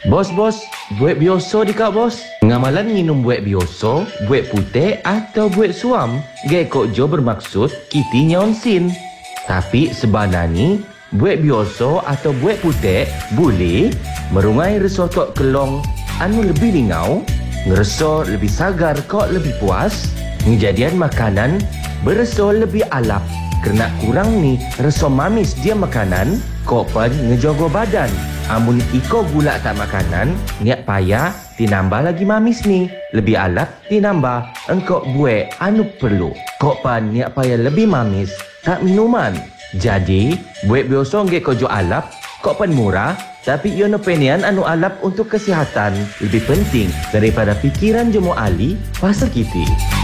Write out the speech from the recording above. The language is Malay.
Bos, buat biasa dikak bos. Ngamalan minum buat biasa, buat putih atau buat suam. Gek kok jo bermaksud kiti nyonsin. Tapi sebenarnya buat biasa atau buat putih boleh merungai rasa tok kelong anu lebih lingau, ngerasa lebih sagar kok lebih puas, ngejadian makanan berasa lebih alap. Kerana kurang ni rasa mamis dia makanan, kok pun ngejogo badan. Amun iko gula tak makanan, niat payah tinambah lagi mamis ni. Lebih alap tinambah engkau buat anu perlu. Kok pan niat payah lebih mamis, tak minuman. Jadi, buat biasa nge kojo alap, kok pan murah, tapi ia penian anu alap untuk kesihatan lebih penting daripada fikiran jemu ahli pasal kiti.